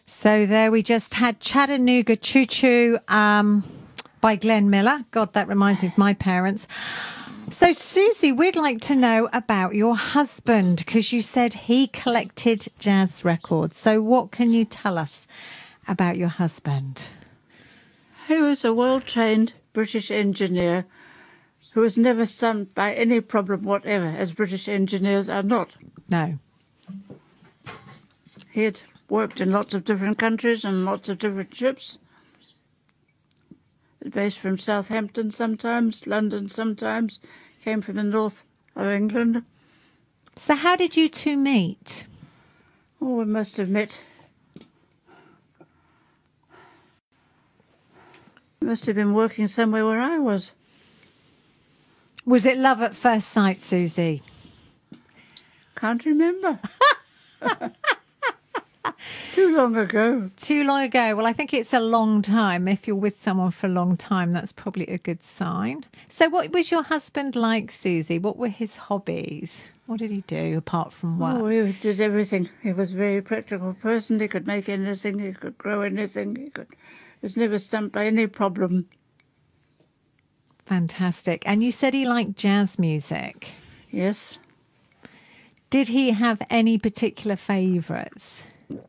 So there we just had Chattanooga Choo Choo by Glenn Miller. God, that reminds me of my parents. So, Susie, we'd like to know about your husband because you said he collected jazz records. So what can you tell us about your husband? He was a well-trained British engineer who was never stumped by any problem whatever, as British engineers are not. No. He had worked in lots of different countries and lots of different ships. Based from Southampton sometimes, London sometimes, came from the north of England. So how did you two meet? Oh, we must have met. We must have been working somewhere where I was. Was it love at first sight, Susie? Can't remember. Too long ago. Too long ago. Well, I think it's a long time. If you're with someone for a long time, that's probably a good sign. So what was your husband like, Susie? What were his hobbies? What did he do apart from work? Oh, he did everything. He was a very practical person. He could make anything. He could grow anything. He was never stumped by any problem. Fantastic. And you said he liked jazz music. Yes. Did he have any particular favourites?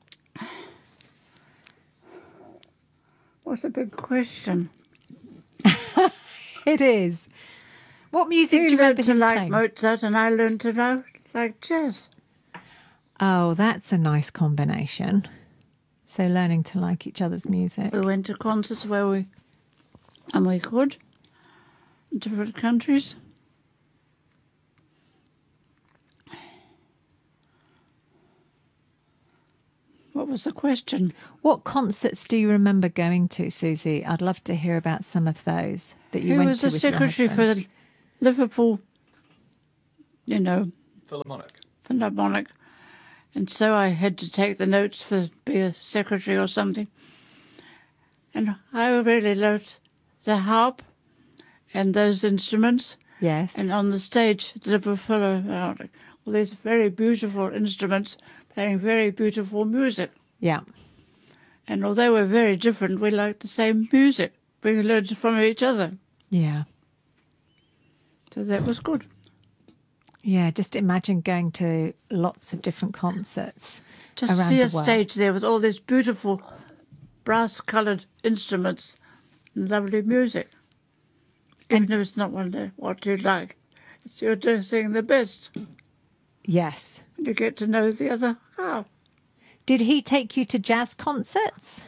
What a big question. It is. What music do you remember He him learned to playing? like Mozart and I learned to like jazz. Oh, that's a nice combination. So learning to like each other's music. We went to concerts where we could, in different countries. What was the question? What concerts do you remember going to, Susie? I'd love to hear about some of those that you He went was to a with your secretary for husband. the Liverpool, Philharmonic. And so I had to take the notes for be a secretary or something. And I really loved the harp and those instruments. Yes. And on the stage, the Liverpool Philharmonic, all these very beautiful instruments playing very beautiful music. Yeah. And although we're very different, we like the same music. We learned from each other. Yeah. So that was good. Yeah, just imagine going to lots of different concerts Just around see the a world. stage there with all these beautiful brass coloured instruments and lovely music. Even if it's not what you like, it's you're just singing the best. Yes. And you get to know the other half. Did he take you to jazz concerts?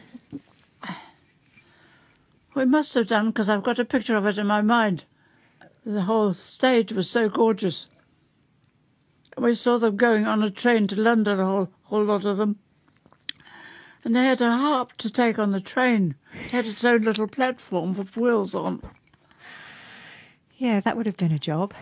We must have done, because I've got a picture of it in my mind. The whole stage was so gorgeous. We saw them going on a train to London, a whole lot of them. And they had a harp to take on the train. It had its own little platform with wheels on. Yeah, that would have been a job.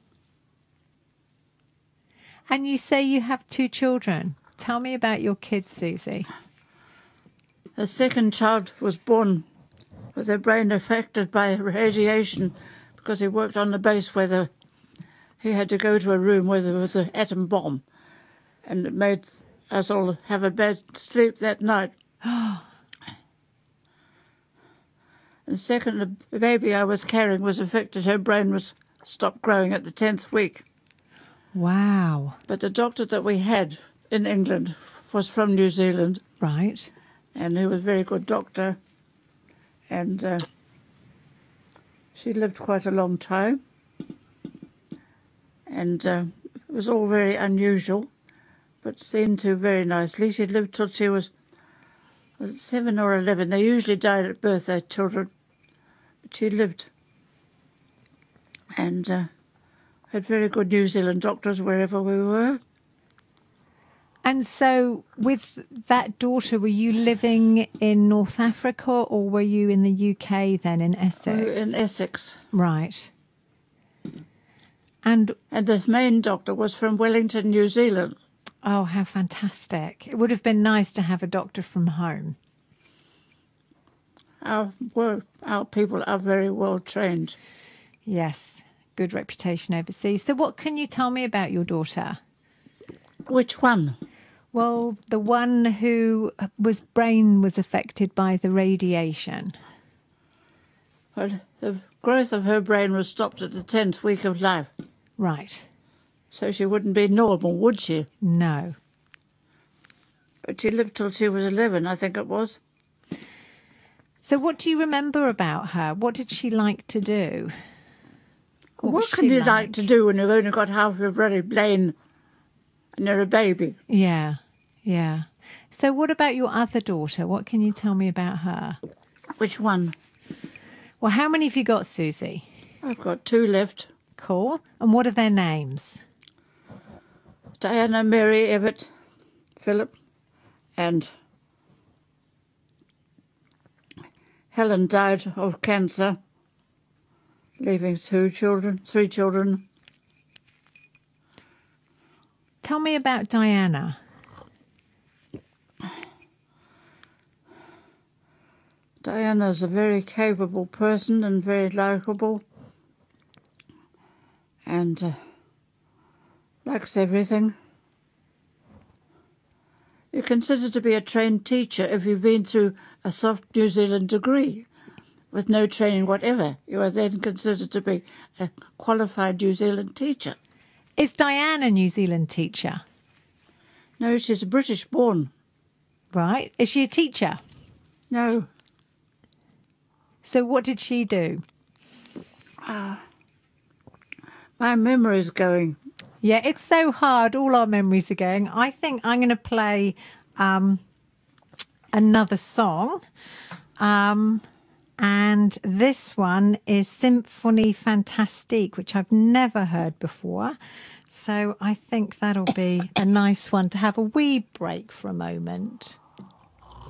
And you say you have 2 children. Tell me about your kids, Susie. The second child was born with their brain affected by radiation because he worked on the base where he had to go to a room where there was an atom bomb. And it made us all have a bad sleep that night. And second, the baby I was carrying was affected. Her brain was stopped growing at the 10th week. Wow. But the doctor that we had in England was from New Zealand. Right. And he was a very good doctor. And she lived quite a long time. And it was all very unusual, but seen to very nicely. She lived till she was 7 or 11. They usually died at birth, their children. But she lived. And had very good New Zealand doctors wherever we were. And so with that daughter, were you living in North Africa or were you in the UK then, in Essex? We were in Essex. Right. And the main doctor was from Wellington, New Zealand. oh, how fantastic. It would have been nice to have a doctor from home. Our people are very well trained. Yes, good reputation overseas. So what can you tell me about your daughter? Which one? Well, the one who brain was affected by the radiation. Well, the growth of her brain was stopped at the 10th week of life. Right. So she wouldn't be normal, would she? No. But she lived till she was 11, I think it was. So what do you remember about her? What did she like to do? What can you like to do when you've only got half your bloody brain and you're a baby? Yeah, yeah. So what about your other daughter? What can you tell me about her? Which one? Well, how many have you got, Susie? I've got 2 left. Cool. And what are their names? Diana, Mary, Everett, Philip, and Helen died of cancer, leaving 3 children. Tell me about Diana. Diana's a very capable person and very likeable, and likes everything. You're considered to be a trained teacher if you've been through a soft New Zealand degree with no training whatever. You are then considered to be a qualified New Zealand teacher. Is Diane a New Zealand teacher? No, she's British born. Right. Is she a teacher? No. So what did she do? My memory's going. Yeah, it's so hard. All our memories are going. I think I'm going to play another song. And this one is Symphonie Fantastique, which I've never heard before. So I think that'll be a nice one to have a wee break for a moment.